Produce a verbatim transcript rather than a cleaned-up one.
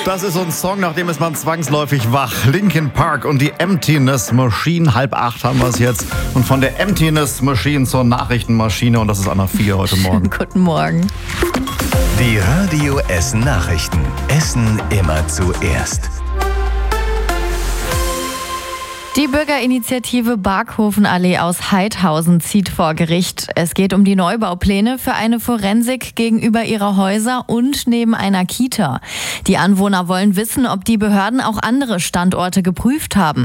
Das ist so ein Song, nach dem ist man zwangsläufig wach. Linkin Park und die Emptiness Machine. Halb acht haben wir es jetzt. Und von der Emptiness Machine zur Nachrichtenmaschine. Und das ist Anna vier heute Morgen. Guten Morgen. Die Radio Essen Nachrichten. Essen immer zuerst. Die Bürgerinitiative Barkhofenallee aus Heidhausen zieht vor Gericht. Es geht um die Neubaupläne für eine Forensik gegenüber ihrer Häuser und neben einer Kita. Die Anwohner wollen wissen, ob die Behörden auch andere Standorte geprüft haben.